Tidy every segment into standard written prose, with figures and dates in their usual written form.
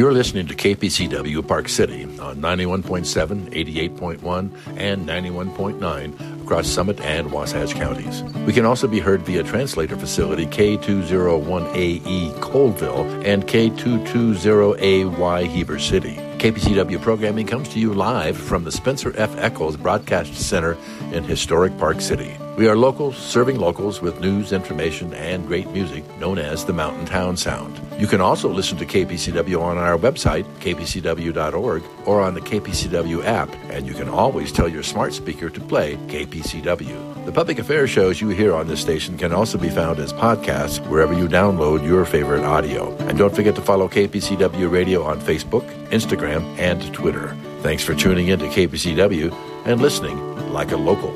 You're listening to KPCW Park City on 91.7, 88.1, and 91.9 across Summit and Wasatch counties. We can also be heard via translator facility K201AE Colville and K220AY Heber City. KPCW programming comes to you live from the Spencer F. Eccles Broadcast Center in historic Park City. We are locals serving locals with news, information, and great music known as the Mountain Town Sound. You can also listen to KPCW on our website, kpcw.org, or on the KPCW app, and you can always tell your smart speaker to play KPCW. The public affairs shows you hear on this station can also be found as podcasts wherever you download your favorite audio. And don't forget to follow KPCW Radio on Facebook, Instagram, and Twitter. Thanks for tuning in to KPCW and listening like a local.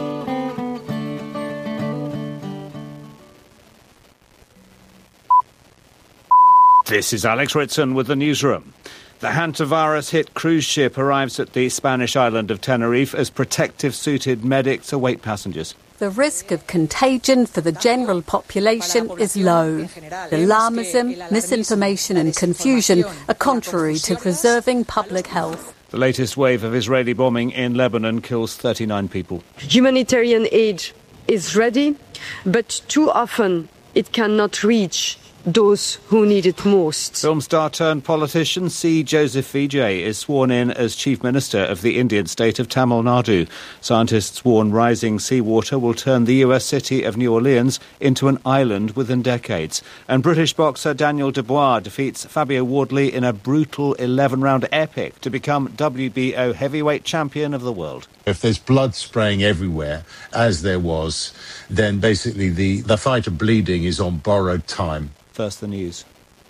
This is Alex Ritson with the newsroom. The hantavirus-hit cruise ship arrives at the Spanish island of Tenerife as protective-suited medics await passengers. The risk of contagion for the general population is low. Alarmism, misinformation and confusion are contrary to preserving public health. The latest wave of Israeli bombing in Lebanon kills 39 people. Humanitarian aid is ready, but too often it cannot reach those who need it most. Film star turned politician C. Joseph Vijay is sworn in as Chief Minister of the Indian state of Tamil Nadu. Scientists warn rising seawater will turn the US city of New Orleans into an island within decades. And British boxer Daniel Dubois defeats Fabio Wardley in a brutal 11-round epic to become WBO heavyweight champion of the world. If there's blood spraying everywhere, as there was, then basically the fight of bleeding is on borrowed time. First, the news.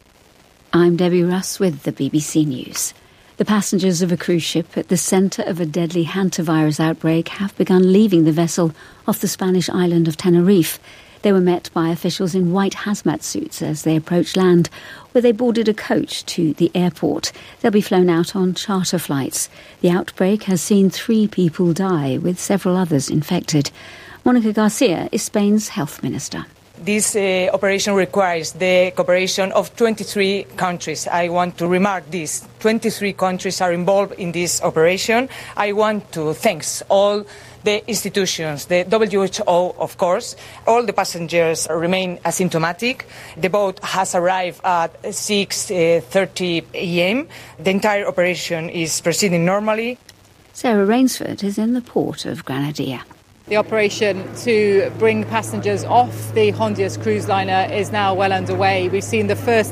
I'm Debbie Russ with the BBC News. The passengers of a cruise ship at the centre of a deadly hantavirus outbreak have begun leaving the vessel off the Spanish island of Tenerife. They were met by officials in white hazmat suits as they approached land, where they boarded a coach to the airport. They'll be flown out on charter flights. The outbreak has seen 3 people die, with several others infected. Monica Garcia is Spain's health minister. This operation requires the cooperation of 23 countries. I want to remark this. 23 countries are involved in this operation. I want to thank all the institutions, the WHO, of course. All the passengers remain asymptomatic. The boat has arrived at 6:30 a.m. The entire operation is proceeding normally. Sarah Rainsford is in the port of Granadilla. The operation to bring passengers off the Honduras cruise liner is now well underway. We've seen the first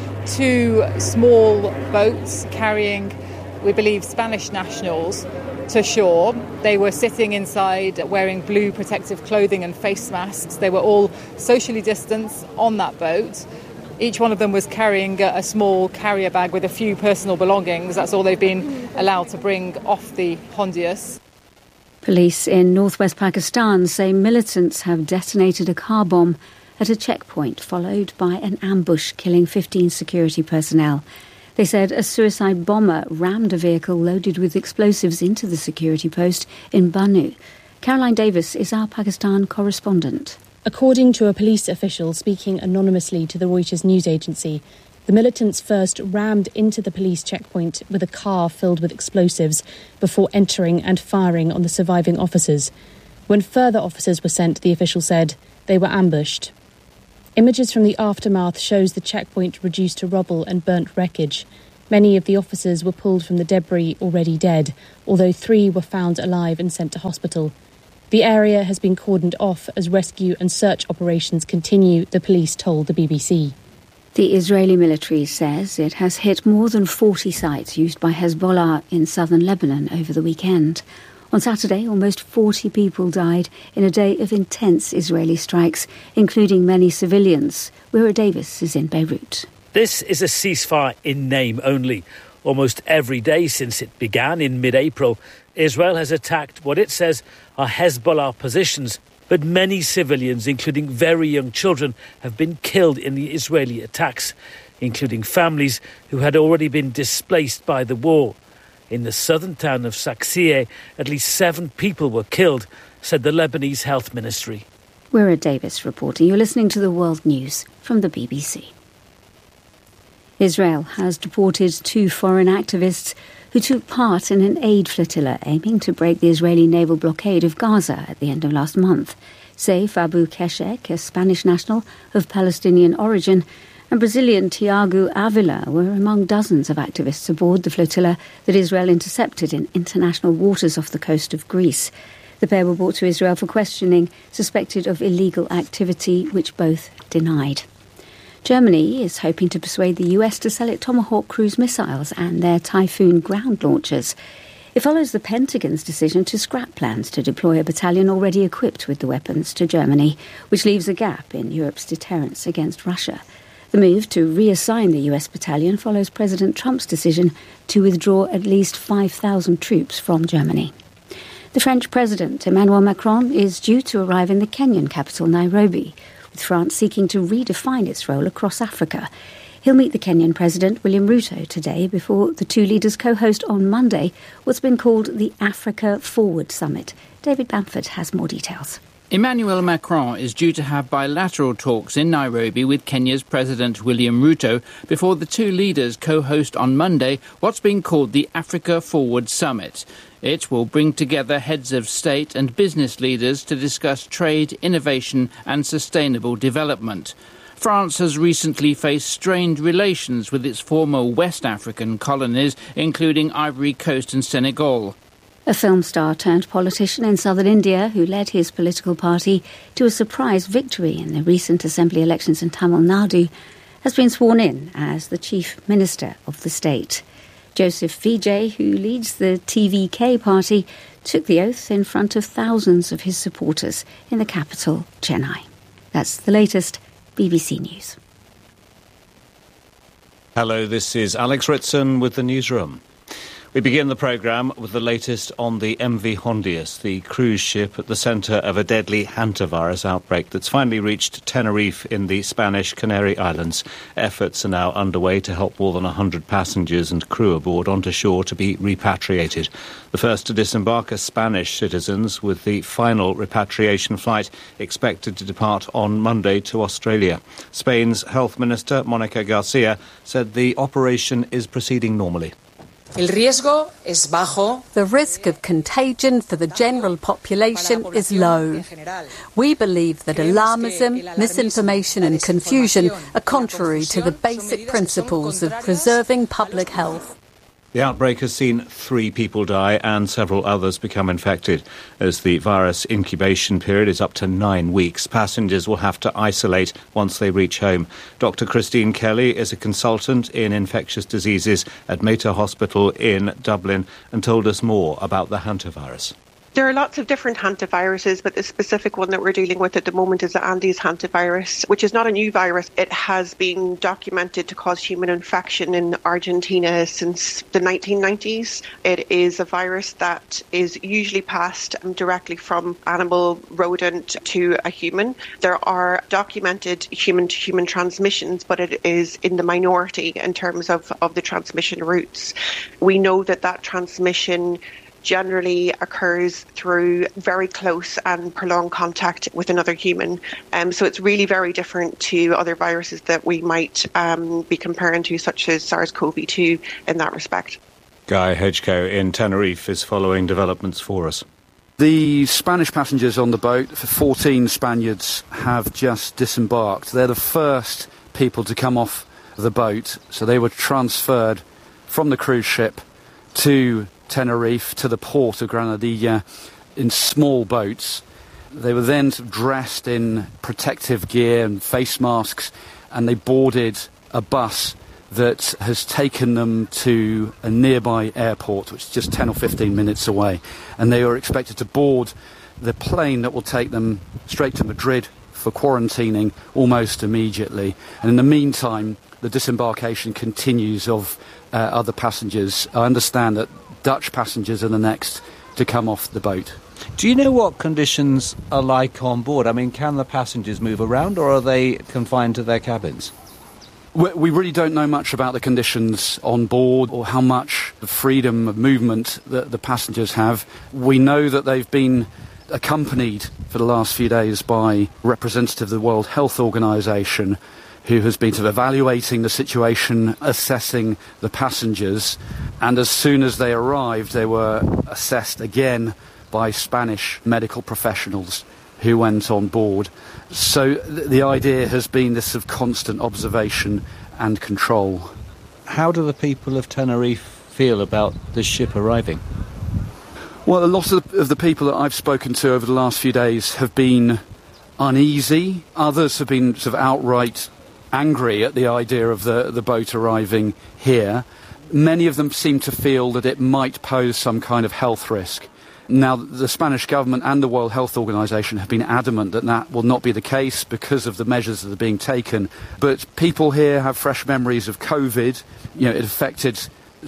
2 small boats carrying, we believe, Spanish nationals to shore. They were sitting inside wearing blue protective clothing and face masks. They were all socially distanced on that boat. Each one of them was carrying a small carrier bag with a few personal belongings. That's all they've been allowed to bring off the Honduras. Police in northwest Pakistan say militants have detonated a car bomb at a checkpoint, followed by an ambush killing 15 security personnel. They said a suicide bomber rammed a vehicle loaded with explosives into the security post in Bannu. Caroline Davis is our Pakistan correspondent. According to a police official speaking anonymously to the Reuters news agency, the militants first rammed into the police checkpoint with a car filled with explosives before entering and firing on the surviving officers. When further officers were sent, the official said, they were ambushed. Images from the aftermath shows the checkpoint reduced to rubble and burnt wreckage. Many of the officers were pulled from the debris already dead, although 3 were found alive and sent to hospital. The area has been cordoned off as rescue and search operations continue, the police told the BBC. The Israeli military says it has hit more than 40 sites used by Hezbollah in southern Lebanon over the weekend. On Saturday, almost 40 people died in a day of intense Israeli strikes, including many civilians. Wira Davis is in Beirut. This is a ceasefire in name only. Almost every day since it began in mid-April, Israel has attacked what it says are Hezbollah positions. But many civilians, including very young children, have been killed in the Israeli attacks, including families who had already been displaced by the war. In the southern town of Saksiyeh, at least 7 people were killed, said the Lebanese Health Ministry. Wira Davis reporting. You're listening to the World News from the BBC. Israel has deported 2 foreign activists who took part in an aid flotilla aiming to break the Israeli naval blockade of Gaza at the end of last month. Saif Abu Keshek, a Spanish national of Palestinian origin, and Brazilian Tiago Avila were among dozens of activists aboard the flotilla that Israel intercepted in international waters off the coast of Greece. The pair were brought to Israel for questioning, suspected of illegal activity, which both denied. Germany is hoping to persuade the US to sell it Tomahawk cruise missiles and their Typhoon ground launchers. It follows the Pentagon's decision to scrap plans to deploy a battalion already equipped with the weapons to Germany, which leaves a gap in Europe's deterrence against Russia. The move to reassign the US battalion follows President Trump's decision to withdraw at least 5,000 troops from Germany. The French President, Emmanuel Macron, is due to arrive in the Kenyan capital, Nairobi, with France seeking to redefine its role across Africa. He'll meet the Kenyan President, William Ruto, today before the two leaders co-host on Monday what's been called the Africa Forward Summit. David Bamford has more details. Emmanuel Macron is due to have bilateral talks in Nairobi with Kenya's President William Ruto before the two leaders co-host on Monday what's been called the Africa Forward Summit. It will bring together heads of state and business leaders to discuss trade, innovation and sustainable development. France has recently faced strained relations with its former West African colonies, including Ivory Coast and Senegal. A film star turned politician in southern India who led his political party to a surprise victory in the recent assembly elections in Tamil Nadu has been sworn in as the chief minister of the state. Joseph Vijay, who leads the TVK party, took the oath in front of thousands of his supporters in the capital, Chennai. That's the latest BBC News. Hello, this is Alex Ritson with the newsroom. We begin the programme with the latest on the MV Hondius, the cruise ship at the centre of a deadly hantavirus outbreak that's finally reached Tenerife in the Spanish Canary Islands. Efforts are now underway to help more than 100 passengers and crew aboard onto shore to be repatriated. The first to disembark are Spanish citizens, with the final repatriation flight expected to depart on Monday to Australia. Spain's Health Minister, Mónica García, said the operation is proceeding normally. The risk of contagion for the general population is low. We believe that alarmism, misinformation and confusion are contrary to the basic principles of preserving public health. The outbreak has seen 3 people die and several others become infected. As the virus incubation period is up to 9 weeks, passengers will have to isolate once they reach home. Dr. Christine Kelly is a consultant in infectious diseases at Mater Hospital in Dublin and told us more about the hantavirus. There are lots of different hantaviruses, but the specific one that we're dealing with at the moment is the Andes hantavirus, which is not a new virus. It has been documented to cause human infection in Argentina since the 1990s. It is a virus that is usually passed directly from animal, rodent to a human. There are documented human-to-human transmissions, but it is in the minority in terms of the transmission routes. We know that transmission generally occurs through very close and prolonged contact with another human. So it's really very different to other viruses that we might be comparing to, such as SARS-CoV-2 in that respect. Guy Hedgecoe in Tenerife is following developments for us. The Spanish passengers on the boat, 14 Spaniards, have just disembarked. They're the first people to come off the boat, so they were transferred from the cruise ship to Tenerife, to the port of Granadilla, in small boats. They were then dressed in protective gear and face masks, and they boarded a bus that has taken them to a nearby airport, which is just 10 or 15 minutes away. And they are expected to board the plane that will take them straight to Madrid for quarantining almost immediately. And in the meantime, the disembarkation continues of other passengers. I understand that Dutch passengers are the next to come off the boat. Do you know what conditions are like on board? I mean, can the passengers move around, or are they confined to their cabins? We really don't know much about the conditions on board or how much freedom of movement that the passengers have. We know that they've been accompanied for the last few days by representatives of the World Health Organization, who has been sort of evaluating the situation, assessing the passengers, and as soon as they arrived, they were assessed again by Spanish medical professionals who went on board. So the idea has been this sort of constant observation and control. How do the people of Tenerife feel about this ship arriving? Well, a lot of the people that I've spoken to over the last few days have been uneasy. Others have been sort of outright angry at the idea of the boat arriving here. Many of them seem to feel that it might pose some kind of health risk. Now, the Spanish government and the World Health Organization have been adamant that that will not be the case because of the measures that are being taken. But people here have fresh memories of COVID. You know, it affected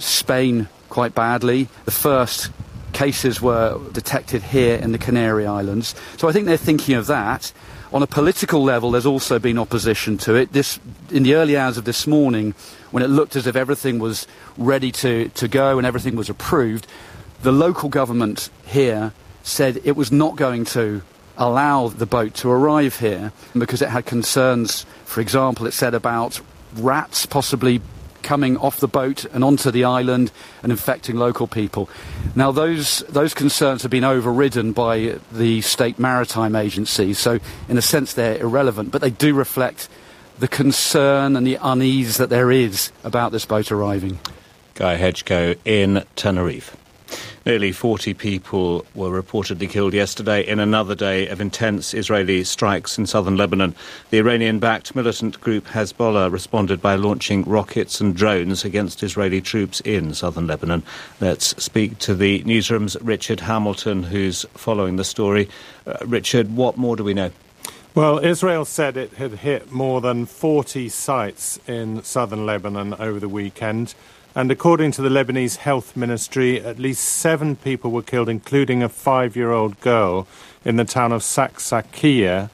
Spain quite badly. The first cases were detected here in the Canary Islands. So I think they're thinking of that. On a political level, there's also been opposition to it. In the early hours of this morning, when it looked as if everything was ready to go and everything was approved, the local government here said it was not going to allow the boat to arrive here because it had concerns, for example, it said about rats possibly coming off the boat and onto the island and infecting local people. Now, those concerns have been overridden by the state maritime agency, so in a sense they're irrelevant, but they do reflect the concern and the unease that there is about this boat arriving. Guy Hedgecoe in Tenerife. Nearly 40 people were reportedly killed yesterday in another day of intense Israeli strikes in southern Lebanon. The Iranian-backed militant group Hezbollah responded by launching rockets and drones against Israeli troops in southern Lebanon. Let's speak to the newsroom's Richard Hamilton, who's following the story. Richard, what more do we know? Well, Israel said it had hit more than 40 sites in southern Lebanon over the weekend. And according to the Lebanese Health Ministry, at least 7 people were killed, including a 5-year-old girl in the town of Saksakiya.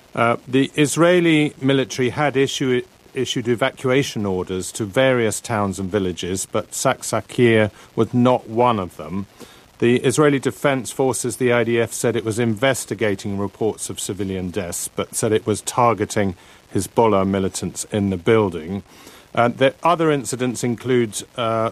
The Israeli military had issued evacuation orders to various towns and villages, but Saksakiya was not one of them. The Israeli Defense Forces, the IDF, said it was investigating reports of civilian deaths, but said it was targeting Hezbollah militants in the building. The other incidents include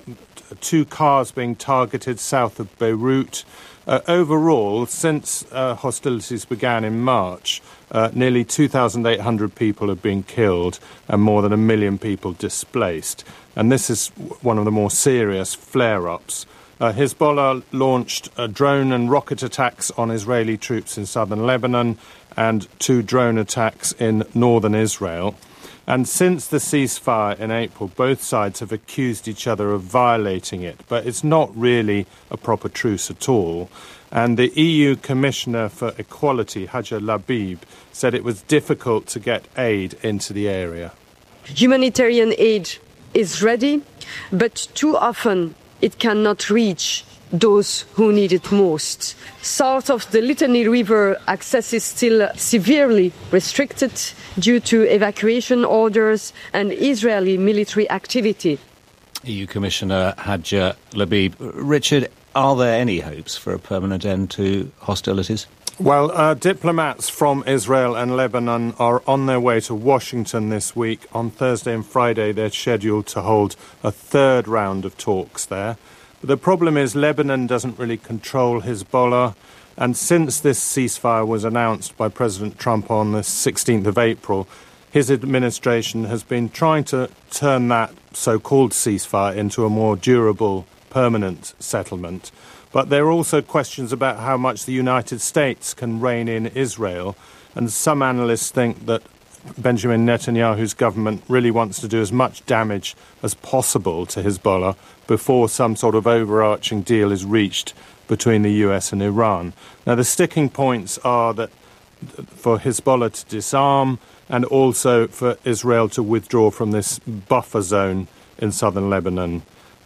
2 cars being targeted south of Beirut. Overall, since hostilities began in March, nearly 2,800 people have been killed and more than 1 million people displaced. And this is one of the more serious flare-ups. Hezbollah launched drone and rocket attacks on Israeli troops in southern Lebanon and 2 drone attacks in northern Israel. And since the ceasefire in April, both sides have accused each other of violating it. But it's not really a proper truce at all. And the EU Commissioner for Equality, Haja Labib, said it was difficult to get aid into the area. Humanitarian aid is ready, but too often it cannot reach those who need it most. South of the Litani River, access is still severely restricted due to evacuation orders and Israeli military activity. EU Commissioner Haja Labib. Richard, are there any hopes for a permanent end to hostilities? Well, diplomats from Israel and Lebanon are on their way to Washington this week. On Thursday and Friday, they're scheduled to hold a 3rd round of talks there. The problem is Lebanon doesn't really control Hezbollah, and since this ceasefire was announced by President Trump on the 16th of April, his administration has been trying to turn that so-called ceasefire into a more durable, permanent settlement. But there are also questions about how much the United States can rein in Israel, and some analysts think that Benjamin Netanyahu's government really wants to do as much damage as possible to Hezbollah before some sort of overarching deal is reached between the US and Iran. Now, the sticking points are that for Hezbollah to disarm and also for Israel to withdraw from this buffer zone in southern Lebanon.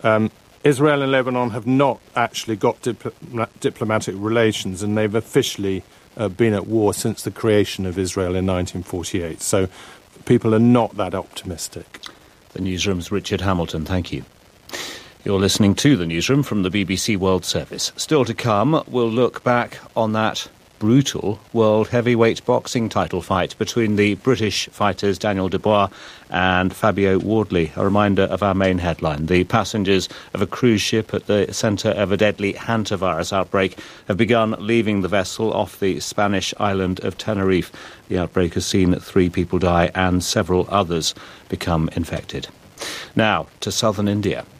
Israel and Lebanon have not actually got diplomatic relations, and they've officially been at war since the creation of Israel in 1948. So people are not that optimistic. The Newsroom's Richard Hamilton, thank you. You're listening to The Newsroom from the BBC World Service. Still to come, we'll look back on that brutal world heavyweight boxing title fight between the British fighters Daniel Dubois and Fabio Wardley. A reminder of our main headline. The passengers of a cruise ship at the centre of a deadly hantavirus outbreak have begun leaving the vessel off the Spanish island of Tenerife. The outbreak has seen 3 people die and several others become infected. Now to southern India.